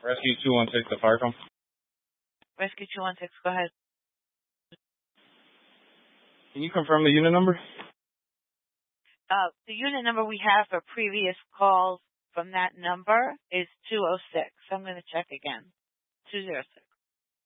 Rescue 216, the fire call. Rescue 216, go ahead. Can you confirm the unit number? The unit number we have for previous calls from that number is 206. I'm going to check again. 206.